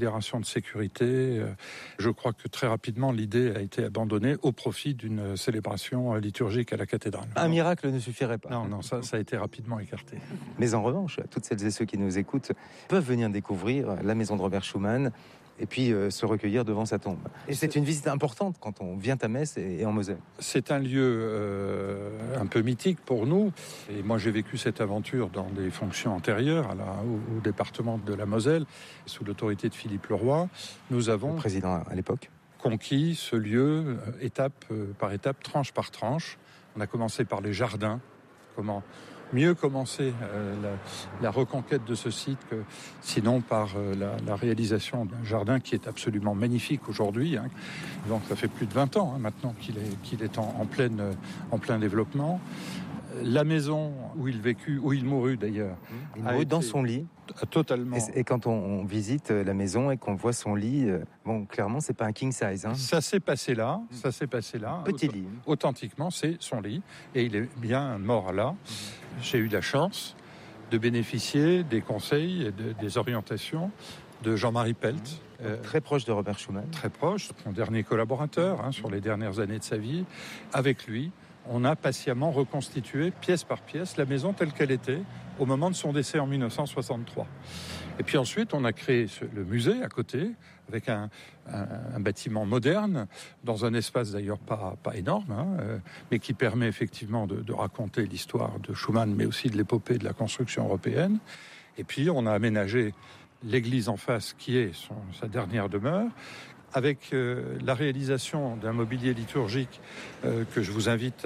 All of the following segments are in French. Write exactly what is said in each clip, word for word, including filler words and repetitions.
considérations de sécurité. Je crois que très rapidement, l'idée a été abandonnée au profit d'une célébration liturgique à la cathédrale. Un miracle ne suffirait pas. Non, non, ça, ça a été rapidement écarté. Mais en revanche, toutes celles et ceux qui nous écoutent peuvent venir découvrir la maison de Robert Schuman et puis euh, se recueillir devant sa tombe. Et c'est une visite importante quand on vient à Metz et, et en Moselle. C'est un lieu euh, un peu mythique pour nous. Et moi, j'ai vécu cette aventure dans des fonctions antérieures à la, au, au département de la Moselle, sous l'autorité de Philippe Leroy. Nous avons... Le président à l'époque. Conquis ce lieu, euh, étape euh, par étape, tranche par tranche. On a commencé par les jardins. Comment mieux commencer euh, la, la reconquête de ce site que sinon par euh, la, la réalisation d'un jardin qui est absolument magnifique aujourd'hui. Hein. Donc ça fait plus de vingt ans hein, maintenant qu'il est, qu'il est en, en, pleine, en plein développement. La maison où il vécut, où il mourut d'ailleurs. Il mourut dans son lit. Totalement. Et, et quand on, on visite la maison et qu'on voit son lit, euh, bon, clairement, c'est pas un king size. Hein. Ça s'est passé là, ça s'est passé là. Petit lit. Authentiquement, c'est son lit. Et il est bien mort là. J'ai eu la chance de bénéficier des conseils et de, des orientations de Jean-Marie Pelt. Euh, très proche de Robert Schuman. Très proche, son dernier collaborateur hein, sur les dernières années de sa vie. Avec lui, on a patiemment reconstitué, pièce par pièce, la maison telle qu'elle était au moment de son décès en dix-neuf cent soixante-trois. Et puis ensuite, on a créé le musée à côté, avec un, un, un bâtiment moderne, dans un espace d'ailleurs pas, pas énorme, hein, euh, mais qui permet effectivement de, de raconter l'histoire de Schuman, mais aussi de l'épopée de la construction européenne. Et puis, on a aménagé l'église en face, qui est son, sa dernière demeure, avec euh, la réalisation d'un mobilier liturgique euh, que je vous invite à,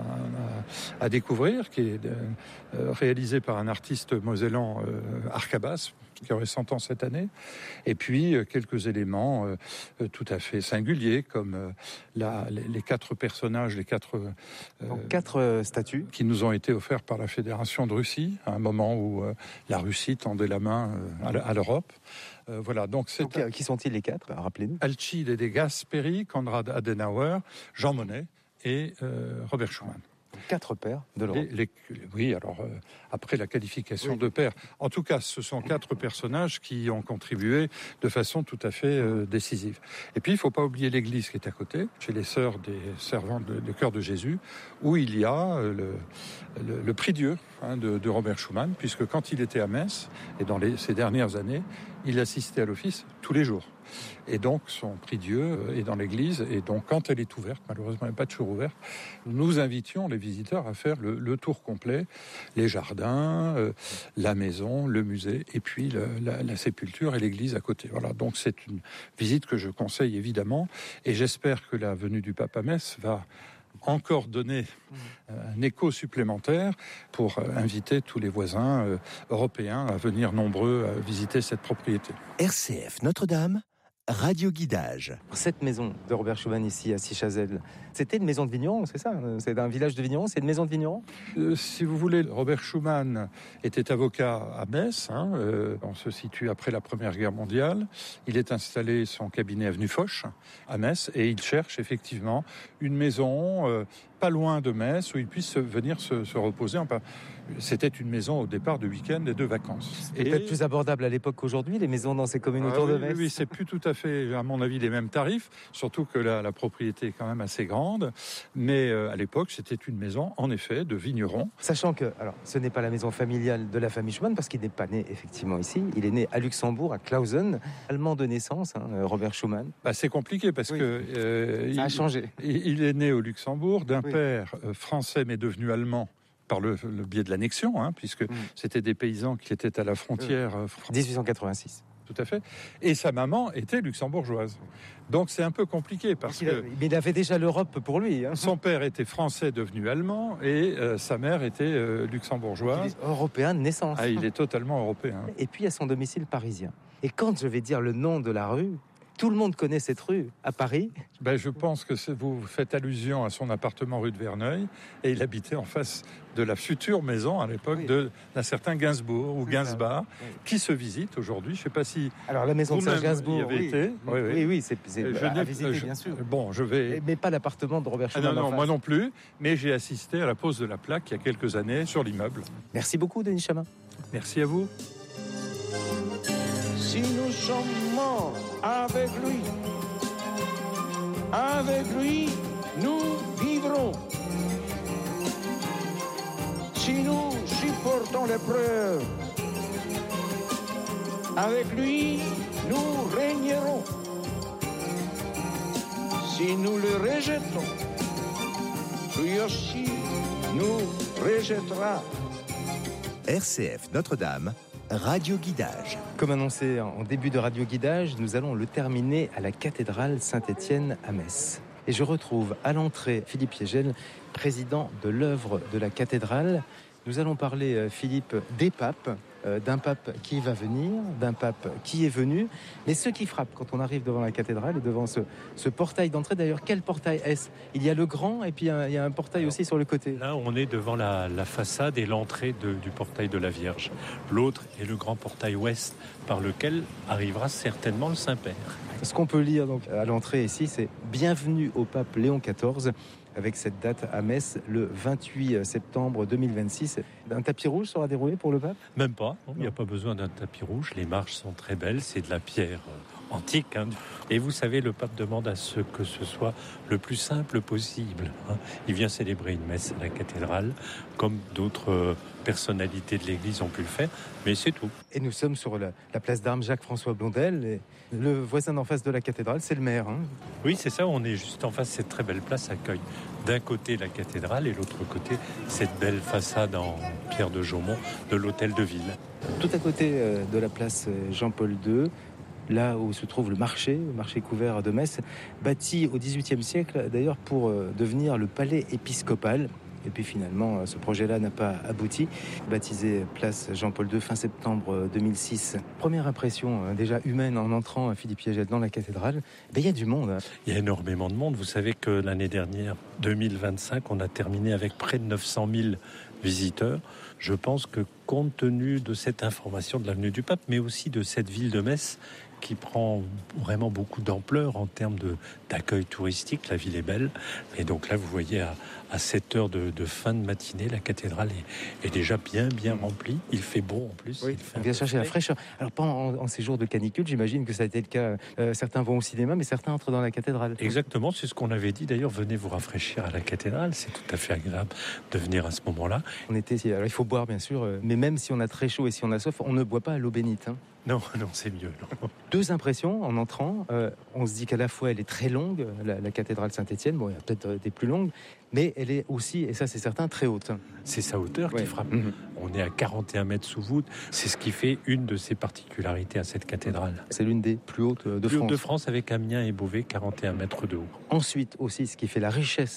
à, à découvrir, qui est euh, réalisé par un artiste mosellan, euh, Arcabas, qui aurait cent ans cette année, et puis euh, quelques éléments euh, tout à fait singuliers, comme euh, la, les, les quatre personnages, les quatre... Euh, Donc, quatre euh, statues. Qui nous ont été offerts par la Fédération de Russie, à un moment où euh, la Russie tendait la main euh, à l'Europe. Euh, voilà, donc c'est donc, un... Qui sont-ils les quatre? Rappelez-nous. Alcide de Gasperi, Konrad Adenauer, Jean Monnet et euh, Robert Schuman. Quatre pères de l'Europe. Les, les, oui, alors euh, après la qualification oui. de père. En tout cas, ce sont quatre personnages qui ont contribué de façon tout à fait euh, décisive. Et puis, il ne faut pas oublier l'église qui est à côté, chez les sœurs des servantes de, de Cœur de Jésus, où il y a euh, le, le, le prix Dieu hein, de, de Robert Schuman, puisque quand il était à Metz, et dans les, ces dernières années, il assistait à l'office tous les jours. Et donc, son prix Dieu est dans l'église. Et donc, quand elle est ouverte, malheureusement, elle n'est pas toujours ouverte, nous invitions les visiteurs à faire le, le tour complet. Les jardins, euh, la maison, le musée, et puis le, la, la sépulture et l'église à côté. Voilà. Donc, c'est une visite que je conseille évidemment. Et j'espère que la venue du pape à Metz va encore donner un écho supplémentaire pour inviter tous les voisins euh, européens à venir nombreux à visiter cette propriété. R C F Notre-Dame, Radio Guidage. Cette maison de Robert Schuman ici à Sichazel, c'était une maison de vignerons, c'est ça? C'est un village de vignerons, c'est une maison de vignerons? euh, Si vous voulez, Robert Schuman était avocat à Metz, hein, euh, on se situe après la Première Guerre mondiale. Il est installé son cabinet avenue Foch à Metz et il cherche effectivement une maison euh, pas loin de Metz où il puisse venir se, se reposer. Enfin, c'était une maison au départ de week-end et de vacances. Et peut-être plus abordable à l'époque qu'aujourd'hui, les maisons dans ces communes autour ah, de oui, Metz. Oui, c'est plus tout à fait, à mon avis, les mêmes tarifs, surtout que la, la propriété est quand même assez grande. Mais euh, à l'époque, c'était une maison, en effet, de vignerons. Sachant que, alors, ce n'est pas la maison familiale de la famille Schuman, parce qu'il n'est pas né effectivement ici. Il est né à Luxembourg, à Clausen, allemand de naissance, hein, Robert Schuman. Bah, c'est compliqué parce oui. que euh, ça il, a changé. Il, il est né au Luxembourg d'un oui. père euh, français mais devenu allemand. Par le, le biais de l'annexion, hein, puisque mmh. c'était des paysans qui étaient à la frontière. Euh, dix-huit cent quatre-vingt-six. Tout à fait. Et sa maman était luxembourgeoise. Donc c'est un peu compliqué parce il que... A, mais il avait déjà l'Europe pour lui. Hein. Son père était français devenu allemand et euh, sa mère était euh, luxembourgeoise. Il est européen de naissance. Ah, il est totalement européen. Et puis à son domicile parisien. Et quand je vais dire le nom de la rue... Tout le monde connaît cette rue à Paris. Ben, je pense que vous faites allusion à son appartement rue de Verneuil et il habitait en face de la future maison à l'époque oui. de, d'un certain Gainsbourg ou Gainsbach oui. qui se visite aujourd'hui. Je ne sais pas si alors la maison de Serge Gainsbourg y avez oui. été. Oui, oui, oui, oui c'est, c'est je à visiter je, bien sûr. Bon, je vais. Mais pas l'appartement de Robert Schuman. Ah non, non, moi non plus. Mais j'ai assisté à la pose de la plaque il y a quelques années sur l'immeuble. Merci beaucoup, Denis Chamin. Merci à vous. Si nous sommes morts avec lui. Avec lui, nous vivrons. Si nous supportons l'épreuve, avec lui, nous régnerons. Si nous le rejetons, lui aussi nous rejettera. R C F Notre-Dame, Radio Guidage. Comme annoncé en début de Radio Guidage, nous allons le terminer à la cathédrale Saint-Étienne à Metz. Et je retrouve à l'entrée Philippe Yegel, président de l'œuvre de la cathédrale. Nous allons parler, Philippe, des papes, euh, d'un pape qui va venir, d'un pape qui est venu. Mais ce qui frappe quand on arrive devant la cathédrale et devant ce, ce portail d'entrée, d'ailleurs, quel portail est-ce ? Il y a le grand et puis un, il y a un portail Alors, aussi sur le côté. Là, on est devant la, la façade et l'entrée de, du portail de la Vierge. L'autre est le grand portail ouest par lequel arrivera certainement le Saint-Père. Ce qu'on peut lire donc à l'entrée ici, c'est « Bienvenue au pape Léon quatorze » avec cette date à Metz, le vingt-huit septembre deux mille vingt-six. Un tapis rouge sera déroulé pour le pape ? Même pas, il n'y a pas besoin d'un tapis rouge. Les marches sont très belles, c'est de la pierre antique. Hein. Et vous savez, le pape demande à ce que ce soit le plus simple possible. Hein. Il vient célébrer une messe à la cathédrale, comme d'autres personnalités de l'Église ont pu le faire, mais c'est tout. Et nous sommes sur la, la place d'Armes Jacques-François Blondel. Et le voisin d'en face de la cathédrale, c'est le maire. Hein. Oui, c'est ça, on est juste en face. Cette très belle place accueille d'un côté la cathédrale et l'autre côté cette belle façade en pierre de Jaumont de l'hôtel de ville. Tout à côté de la place Jean-Paul deux, là où se trouve le marché, le marché couvert de Metz, bâti au dix-huitième siècle d'ailleurs pour devenir le palais épiscopal. Et puis finalement, ce projet-là n'a pas abouti. Baptisé place Jean-Paul deux fin septembre deux mille six. Première impression déjà humaine en entrant, Philippe Yegel, dans la cathédrale. Ben, il y a du monde. Il y a énormément de monde. Vous savez que l'année dernière, deux mille vingt-cinq, on a terminé avec près de neuf cent mille visiteurs. Je pense que compte tenu de cette information de la venue du pape, mais aussi de cette ville de Metz, qui prend vraiment beaucoup d'ampleur en termes de, d'accueil touristique. La ville est belle. Et donc là, vous voyez, à, à cette heure de, de fin de matinée, la cathédrale est, est déjà bien, bien remplie. Il fait bon en plus. Oui, on vient chercher la fraîcheur. Alors, pendant en, en ces jours de canicule, j'imagine que ça a été le cas. Euh, certains vont au cinéma, mais certains entrent dans la cathédrale. Exactement, c'est ce qu'on avait dit. D'ailleurs, venez vous rafraîchir à la cathédrale. C'est tout à fait agréable de venir à ce moment-là. On était, alors il faut boire, bien sûr, mais même si on a très chaud et si on a soif, on ne boit pas à l'eau bénite. Hein. Non, non, c'est mieux. Non. Deux impressions en entrant. Euh, on se dit qu'à la fois, elle est très longue, la, la cathédrale Saint-Étienne. Bon, il y a peut-être des plus longues, mais elle est aussi, et ça c'est certain, très haute. C'est sa hauteur ouais. qui frappe. Mmh. On est à quarante et un mètres sous voûte. C'est ce qui fait une de ses particularités à cette cathédrale. C'est l'une des plus hautes de plus France. Haute de France avec Amiens et Beauvais, quarante et un mètres de haut. Ensuite aussi, ce qui fait la richesse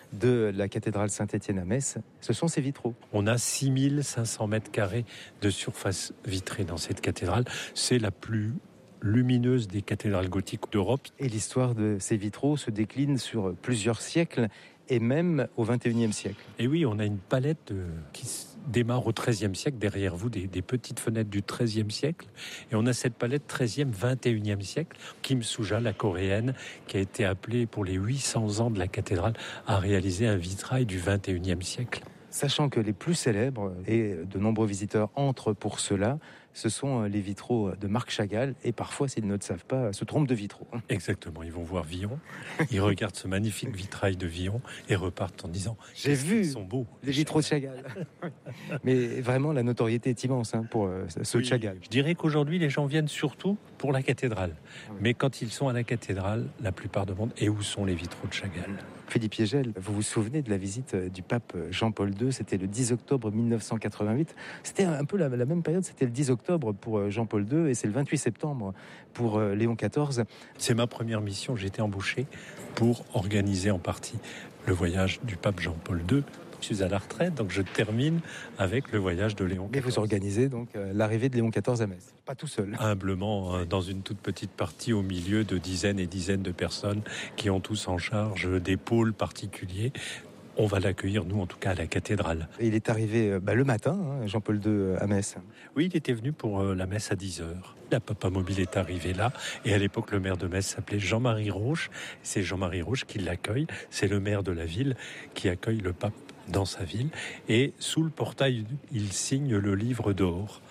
de la cathédrale Saint-Étienne à Metz, ce sont ses vitraux. On a six mille cinq cents mètres carrés de surface vitrée dans cette cathédrale. C'est la plus lumineuse des cathédrales gothiques d'Europe. Et l'histoire de ces vitraux se décline sur plusieurs siècles et même au vingt et unième siècle. Et oui, on a une palette qui démarre au treizième siècle, derrière vous, des, des petites fenêtres du treizième siècle. Et on a cette palette treizième, vingt et unième siècle. Kim Suja, la coréenne, qui a été appelée pour les huit cents ans de la cathédrale, a réalisé un vitrail du vingt et unième siècle. Sachant que les plus célèbres, et de nombreux visiteurs entrent pour cela, ce sont les vitraux de Marc Chagall, et parfois, s'ils ne le savent pas, se trompent de vitraux. Exactement, ils vont voir Villon, ils regardent ce magnifique vitrail de Villon et repartent en disant « J'ai vu ils sont beaux, les vitraux de Chagall ». Mais vraiment, la notoriété est immense hein, pour euh, ceux oui, de Chagall. Je dirais qu'aujourd'hui, les gens viennent surtout pour la cathédrale. Ah oui. Mais quand ils sont à la cathédrale, la plupart demandent « Et où sont les vitraux de Chagall ?» Philippe Yegel, vous vous souvenez de la visite du pape Jean-Paul deux, c'était le dix octobre mille neuf cent quatre-vingt-huit. C'était un peu la, la même période, c'était le dix octobre pour Jean-Paul deux et c'est le vingt-huit septembre pour Léon quatorze. C'est ma première mission, j'ai été embauché pour organiser en partie le voyage du pape Jean-Paul deux. Je suis à la retraite, donc je termine avec le voyage de Léon quatorze. Mais vous organisez donc euh, l'arrivée de Léon quatorze à Metz, pas tout seul. Humblement, euh, dans une toute petite partie au milieu de dizaines et dizaines de personnes qui ont tous en charge des pôles particuliers. On va l'accueillir, nous, en tout cas, à la cathédrale. Et il est arrivé bah, le matin, hein, Jean-Paul deux à Metz. Oui, il était venu pour euh, la messe à dix heures. La Papa Mobile est arrivée là. Et à l'époque, le maire de Metz s'appelait Jean-Marie Roche. C'est Jean-Marie Roche qui l'accueille. C'est le maire de la ville qui accueille le pape dans sa ville. Et sous le portail, il signe le livre d'or.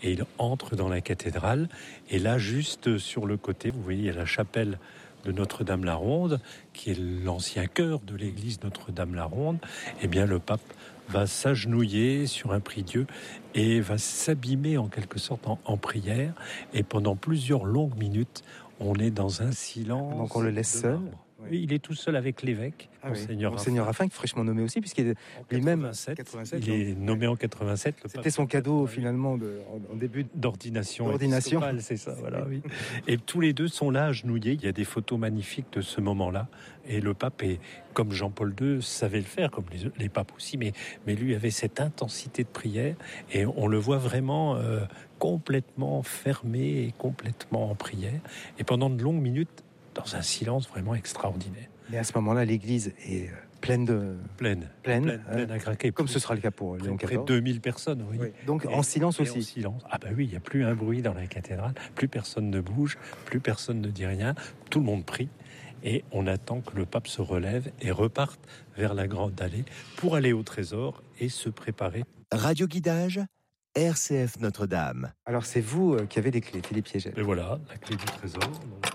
et il entre dans la cathédrale. Et là, juste sur le côté, vous voyez, il y a la chapelle de Notre-Dame-la-Ronde, qui est l'ancien chœur de l'église Notre-Dame-la-Ronde. Eh bien, le pape va s'agenouiller sur un prie-dieu et va s'abîmer en quelque sorte en, en prière. Et pendant plusieurs longues minutes, on est dans un silence. Donc on le laisse seul. Oui, il est tout seul avec l'évêque, ah Monseigneur oui. Monseigneur Raffin, qui est fraîchement nommé aussi, puisqu'il est lui-même quatre-vingt-sept. Il est nommé en quatre-vingt-sept. C'était son cadeau finalement de, en, en début d'ordination. D'ordination. C'est ça, voilà. Oui. Et tous les deux sont là, agenouillés. Il y a des photos magnifiques de ce moment-là. Et le pape, est, comme Jean-Paul deux, savait le faire, comme les, les papes aussi, mais, mais lui avait cette intensité de prière. Et on le voit vraiment euh, complètement fermé et complètement en prière. Et pendant de longues minutes, dans un silence vraiment extraordinaire. Et à ce moment-là, l'église est pleine de... Pleine. Pleine, pleine, hein, pleine à craquer. Comme ce sera le cas pour Léon quatorze. Près de deux mille personnes, oui. oui. Donc et, en silence aussi. En silence. Ah bah oui, il n'y a plus un bruit dans la cathédrale, plus personne ne bouge, plus personne ne dit rien, tout le monde prie. Et on attend que le pape se relève et reparte vers la grande allée pour aller au trésor et se préparer. Radio Guidage, R C F Notre-Dame. Alors c'est vous qui avez les clés, Philippe Piégel. Et voilà, la clé du trésor. Donc,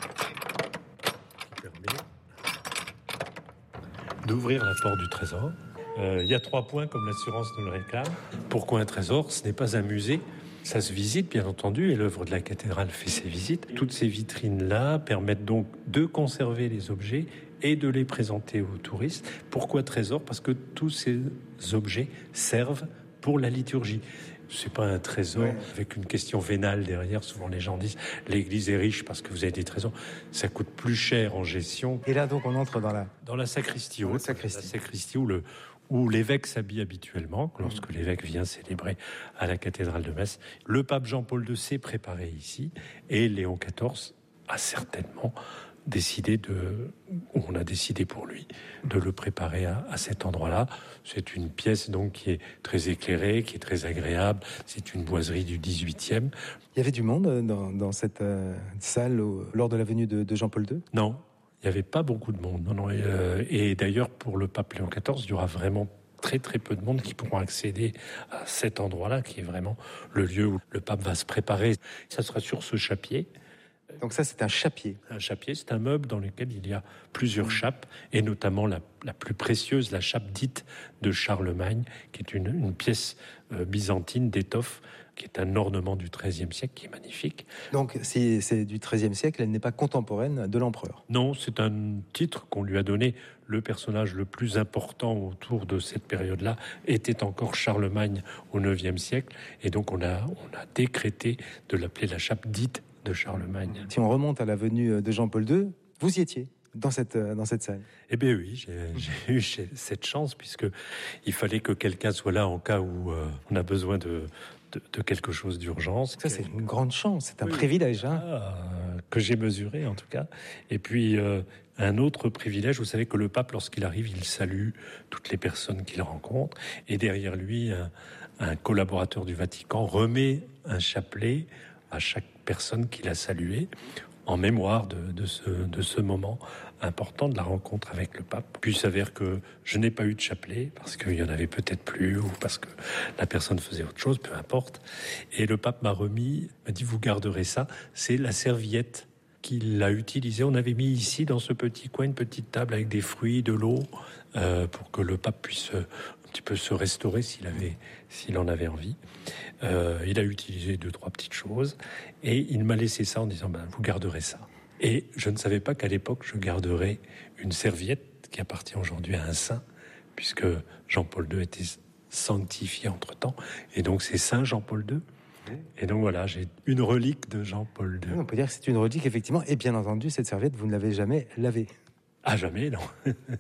d'ouvrir la porte du trésor. Euh, il y a trois points, comme l'assurance nous le réclame. Pourquoi un trésor ? Ce n'est pas un musée. Ça se visite, bien entendu, et l'œuvre de la cathédrale fait ses visites. Toutes ces vitrines-là permettent donc de conserver les objets et de les présenter aux touristes. Pourquoi trésor ? Parce que tous ces objets servent pour la liturgie. C'est pas un trésor ouais. avec une question vénale derrière. Souvent, les gens disent l'église est riche parce que vous avez des trésors. Ça coûte plus cher en gestion. Et là, donc, on entre dans la dans la sacristie, dans haute, la sacristie, la sacristie où le où l'évêque s'habille habituellement lorsque mmh. l'évêque vient célébrer à la cathédrale de Metz. Le pape Jean-Paul deux s'est préparé ici et Léon quatorze a certainement décidé de, on a décidé pour lui de le préparer à, à cet endroit-là. C'est une pièce donc qui est très éclairée, qui est très agréable. C'est une boiserie du dix-huitième. Il y avait du monde dans, dans cette euh, salle au, lors de la venue de, de Jean-Paul deux ? Non, il n'y avait pas beaucoup de monde. Non, non. Et, euh, et d'ailleurs, pour le pape Léon quatorze, il y aura vraiment très très peu de monde qui pourront accéder à cet endroit-là, qui est vraiment le lieu où le pape va se préparer. Ça sera sur ce chappier. Donc ça, c'est un chappier. Un chappier, c'est un meuble dans lequel il y a plusieurs chapes, et notamment la, la plus précieuse, la chape dite de Charlemagne, qui est une, une pièce euh, byzantine d'étoffe, qui est un ornement du treizième siècle, qui est magnifique. Donc si c'est du treizième siècle, elle n'est pas contemporaine de l'empereur. Non, c'est un titre qu'on lui a donné. Le personnage le plus important autour de cette période-là était encore Charlemagne au neuvième siècle, et donc on a, on a décrété de l'appeler la chape dite de Charlemagne. Si on remonte à la venue de Jean-Paul deux, vous y étiez dans cette, dans cette salle ? Eh bien oui, j'ai, j'ai eu cette chance, puisque il fallait que quelqu'un soit là en cas où euh, on a besoin de, de, de quelque chose d'urgence. Ça, c'est une grande chance, c'est un oui, privilège. Hein ah, que j'ai mesuré, en tout cas. Et puis, euh, un autre privilège, vous savez que le pape, lorsqu'il arrive, il salue toutes les personnes qu'il rencontre. Et derrière lui, un, un collaborateur du Vatican remet un chapelet à chaque personne qu'il a saluée, en mémoire de, de, ce, de ce moment important de la rencontre avec le pape. Puis il s'avère que je n'ai pas eu de chapelet, parce qu'il y en avait peut-être plus, ou parce que la personne faisait autre chose, peu importe. Et le pape m'a remis, m'a dit, vous garderez ça. C'est la serviette qu'il a utilisée. On avait mis ici, dans ce petit coin, une petite table avec des fruits, de l'eau, euh, pour que le pape puisse un petit peu se restaurer s'il avait, s'il en avait envie. Euh, il a utilisé deux, trois petites choses, et il m'a laissé ça en disant, ben, vous garderez ça. Et je ne savais pas qu'à l'époque, je garderais une serviette qui appartient aujourd'hui à un saint, puisque Jean-Paul deux était sanctifié entre-temps, et donc c'est Saint Jean-Paul deux. Et donc voilà, j'ai une relique de Jean-Paul deux. On peut dire que c'est une relique, effectivement, et bien entendu, cette serviette, vous ne l'avez jamais lavée. Ah, jamais, non.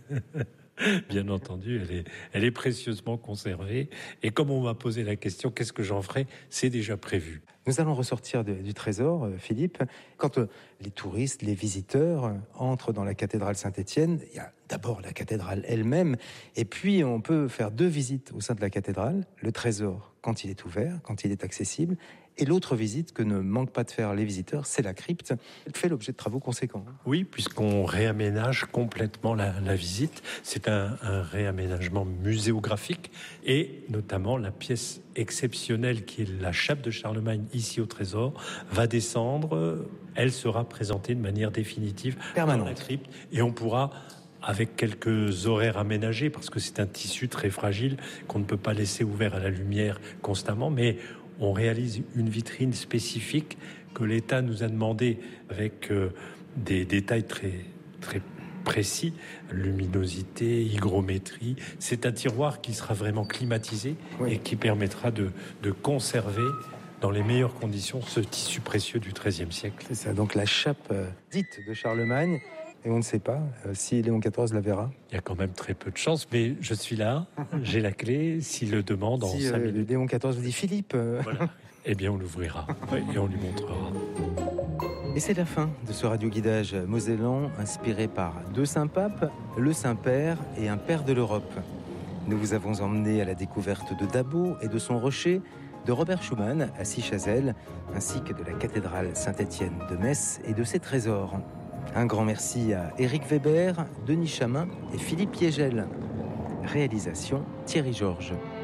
Bien entendu, elle est, elle est précieusement conservée. Et comme on m'a posé la question, qu'est-ce que j'en ferai ? C'est déjà prévu. Nous allons ressortir de, du trésor, euh, Philippe. Quand euh, les touristes, les visiteurs euh, entrent dans la cathédrale Saint-Étienne, il y a d'abord la cathédrale elle-même, et puis on peut faire deux visites au sein de la cathédrale. Le trésor, quand il est ouvert, quand il est accessible, Et l'autre visite que ne manquent pas de faire les visiteurs, c'est la crypte. Elle fait l'objet de travaux conséquents. Oui, puisqu'on réaménage complètement la, la visite. C'est un, un réaménagement muséographique et notamment la pièce exceptionnelle qui est la chape de Charlemagne ici au Trésor va descendre. Elle sera présentée de manière définitive permanente dans la crypte et on pourra, avec quelques horaires aménagés, parce que c'est un tissu très fragile qu'on ne peut pas laisser ouvert à la lumière constamment, mais on réalise une vitrine spécifique que l'État nous a demandé avec euh, des détails très, très précis, luminosité, hygrométrie. C'est un tiroir qui sera vraiment climatisé oui. et qui permettra de, de conserver dans les meilleures conditions ce tissu précieux du treizième siècle. C'est ça, donc la chape euh, dite de Charlemagne. Et on ne sait pas euh, si Léon quatorze la verra. Il y a quand même très peu de chance, mais je suis là, j'ai la clé, s'il le demande en si, cinq euh, minutes. Léon quatorze vous dit Philippe. Euh... Voilà. Eh bien, on l'ouvrira et on lui montrera. Et c'est la fin de ce radioguidage mosellan inspiré par deux saints-papes, le Saint-Père et un Père de l'Europe. Nous vous avons emmené à la découverte de Dabo et de son rocher, de Robert Schumann à Sichazel, ainsi que de la cathédrale Saint-Étienne de Metz et de ses trésors. Un grand merci à Éric Weber, Denis Chamin et Philippe Piégel. Réalisation Thierry Georges.